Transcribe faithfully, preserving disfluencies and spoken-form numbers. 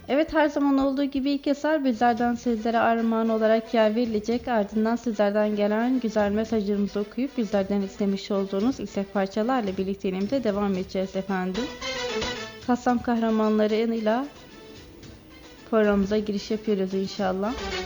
Evet, her zaman olduğu gibi ilk eser bizlerden sizlere armağan olarak yer verilecek. Ardından sizlerden gelen güzel mesajlarımızı okuyup bizlerden istemiş olduğunuz istek parçalarla birlikteliğimize devam edeceğiz efendim. Kassam kahramanlarıyla programımıza giriş yapıyoruz inşallah.